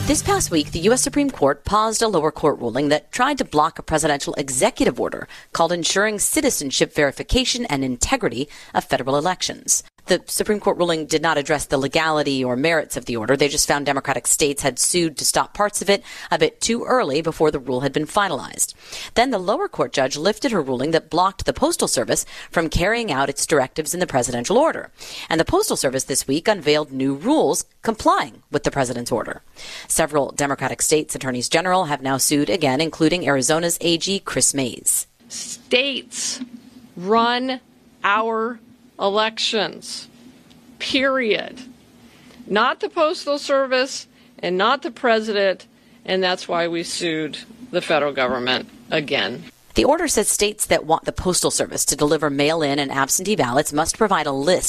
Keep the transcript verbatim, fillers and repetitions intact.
This past week, the U S Supreme Court paused a lower court ruling that tried to block a presidential executive order called Ensuring Citizenship Verification and Integrity of Federal Elections. The Supreme Court ruling did not address the legality or merits of the order. They just found Democratic states had sued to stop parts of it a bit too early before the rule had been finalized. Then the lower court judge lifted her ruling that blocked the Postal Service from carrying out its directives in the presidential order. And the Postal Service this week unveiled new rules complying with the president's order. Several Democratic states' attorneys general have now sued again, including Arizona's A G Chris Mays. States run our elections, period. Not the Postal Service and not the president, and that's why we sued the federal government again. The order says states that want the Postal Service to deliver mail-in and absentee ballots must provide a list